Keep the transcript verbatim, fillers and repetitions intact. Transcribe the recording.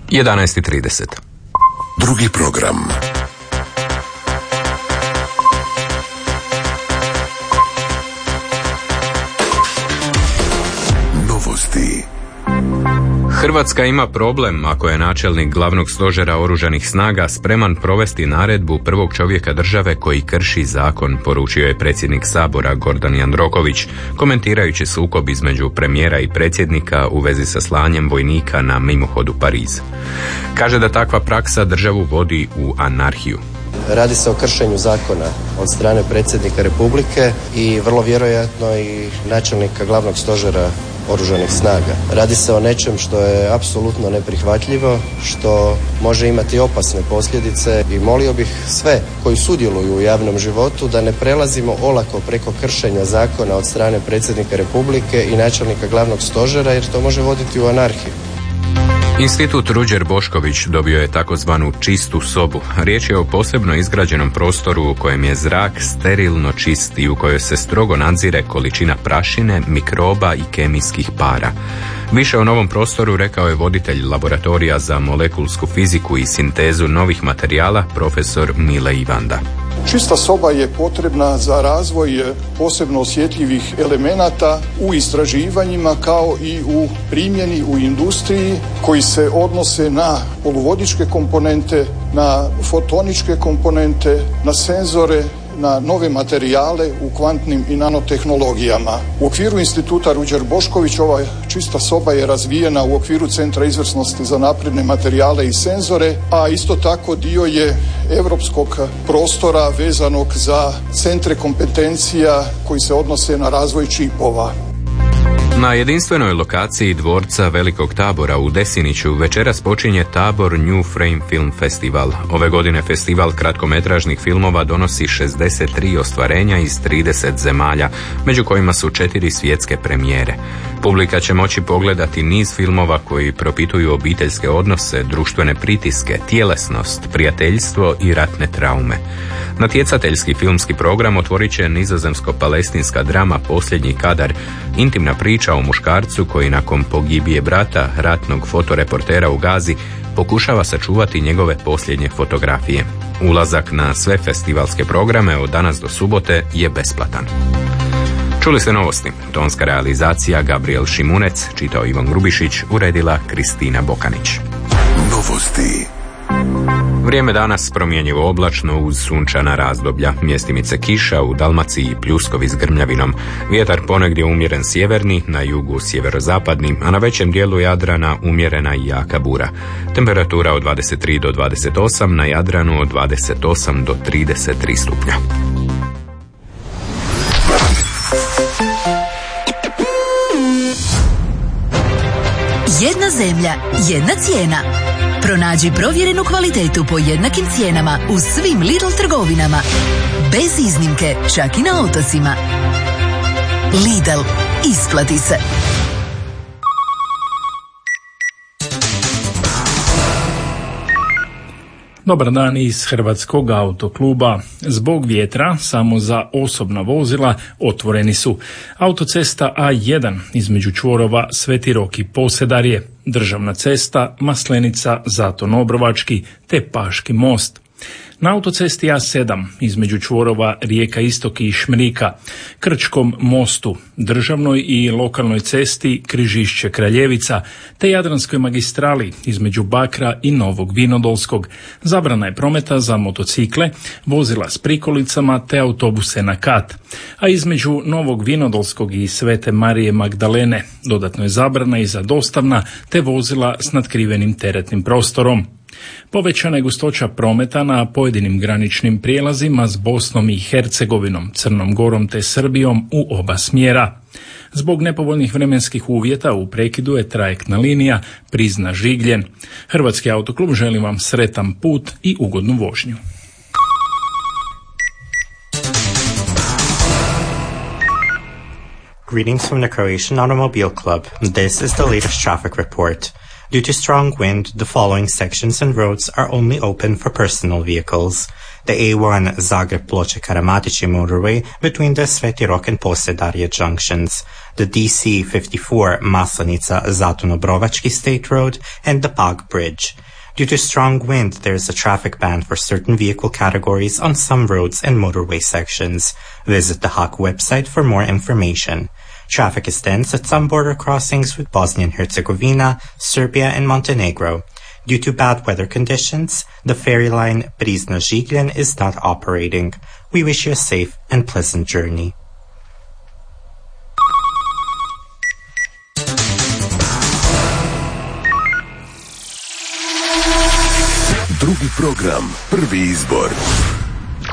jedanaest i trideset. Drugi program. Novosti. Hrvatska ima problem ako je načelnik glavnog stožera oružanih snaga spreman provesti naredbu prvog čovjeka države koji krši zakon, poručio je predsjednik Sabora Gordan Jandroković, komentirajući sukob između premijera i predsjednika u vezi sa slanjem vojnika na mimohod u Pariz. Kaže da takva praksa državu vodi u anarhiju. Radi se o kršenju zakona od strane predsjednika Republike i vrlo vjerojatno i načelnika glavnog stožera oružanih snaga. Radi se o nečem što je apsolutno neprihvatljivo, što može imati opasne posljedice i molio bih sve koji sudjeluju u javnom životu da ne prelazimo olako preko kršenja zakona od strane predsjednika Republike i načelnika glavnog stožera, jer to može voditi u anarhiju. Institut Ruđer Bošković dobio je takozvanu čistu sobu. Riječ je o posebno izgrađenom prostoru u kojem je zrak sterilno čist i u kojoj se strogo nadzire količina prašine, mikroba i kemijskih para. Više o novom prostoru rekao je voditelj laboratorija za molekulsku fiziku i sintezu novih materijala, profesor Mile Ivanda. Čista soba je potrebna za razvoj posebno osjetljivih elemenata u istraživanjima kao i u primjeni u industriji koji se odnose na poluvodičke komponente, na fotoničke komponente, na senzore, na nove materijale u kvantnim i nanotehnologijama. U okviru instituta Ruđer Bošković ova čista soba je razvijena u okviru Centra izvrsnosti za napredne materijale i senzore, a isto tako dio je europskog prostora vezanog za centre kompetencija koji se odnose na razvoj čipova. Na jedinstvenoj lokaciji dvorca Velikog Tabora u Desiniću večeras počinje Tabor New Frame Film Festival. Ove godine festival kratkometražnih filmova donosi šezdeset tri ostvarenja iz trideset zemalja, među kojima su četiri svjetske premijere. Publika će moći pogledati niz filmova koji propituju obiteljske odnose, društvene pritiske, tjelesnost, prijateljstvo i ratne traume. Natjecateljski filmski program otvorit će nizozemsko-palestinska drama Posljednji kadar, intimna priča o muškarcu koji nakon pogibije brata, ratnog fotoreportera u Gazi, pokušava sačuvati njegove posljednje fotografije. Ulazak na sve festivalske programe od danas do subote je besplatan. Čuli ste novosti. Tonska realizacija Gabriel Šimunec, čitao Ivan Grubišić, uredila Kristina Bokanić. Novosti. Vrijeme danas promjenjivo oblačno uz sunčana razdoblja. Mjestimice kiša, u Dalmaciji pljuskovi s grmljavinom. Vjetar ponegdje umjeren sjeverni, na jugu sjeverozapadni, a na većem dijelu Jadrana umjerena i jaka bura. Temperatura od dvadeset tri do dvadeset osam, na Jadranu od dvadeset osam do trideset tri stupnja. Jedna zemlja, jedna cijena. Pronađi provjerenu kvalitetu po jednakim cijenama u svim Lidl trgovinama. Bez iznimke, čak i na otocima. Lidl, isplati se. Dobar dan iz Hrvatskog autokluba. Zbog vjetra samo za osobna vozila otvoreni su autocesta A jedan između čvorova Sveti Rok i Posedarje, državna cesta Maslenica, Zaton Obrovački te Paški most. Na autocesti A sedam između čvorova Rijeka Istok i Šmrika, Krčkom mostu, državnoj i lokalnoj cesti Križišće Kraljevica te Jadranskoj magistrali između Bakra i Novog Vinodolskog. Zabrana je prometa za motocikle, vozila s prikolicama te autobuse na kat. A između Novog Vinodolskog i Svete Marije Magdalene dodatno je zabrana i za dostavna te vozila s natkrivenim teretnim prostorom. Povećana je gustoća prometa na pojedinim graničnim prijelazima s Bosnom i Hercegovinom, Crnom Gorom te Srbijom u oba smjera. Zbog nepovoljnih vremenskih uvjeta u prekidu je trajektna linija Prizna-Žigljen. Hrvatski autoklub želi vam sretan put i ugodnu vožnju. Greetings from the Croatian Automobile Club. This is the latest traffic report. Due to strong wind, the following sections and roads are only open for personal vehicles. the A one Zagreb-Ploče-Karamatići motorway between the Sveti Rok and Posedarje junctions, the D C fifty-four Maslenica-Zatuno-Brovački State Road, and the Pag Bridge. Due to strong wind, there is a traffic ban for certain vehicle categories on some roads and motorway sections. Visit the H A K website for more information. Traffic is dense at some border crossings with Bosnia and Herzegovina, Serbia, and Montenegro. Due to bad weather conditions, the ferry line Prizno-Žigljen is not operating. We wish you a safe and pleasant journey. Drugi program, prvi izbor.